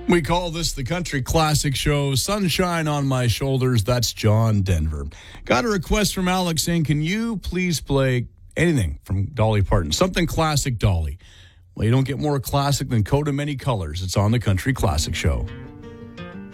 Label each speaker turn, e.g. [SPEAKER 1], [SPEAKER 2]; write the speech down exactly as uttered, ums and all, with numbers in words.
[SPEAKER 1] We call this the Country Classic Show. Sunshine on My Shoulders. That's John Denver. Got a request from Alex saying, can you please play anything from Dolly Parton? Something classic Dolly. Well, you don't get more classic than Coat of Many Colors. It's on the Country Classic Show.